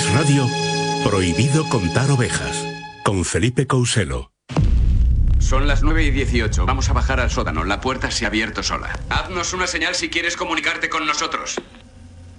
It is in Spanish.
Es Radio, Prohibido contar ovejas, con Felipe Couselo. Son las 9:18. Vamos a bajar al sótano. La puerta se ha abierto sola. Haznos una señal si quieres comunicarte con nosotros.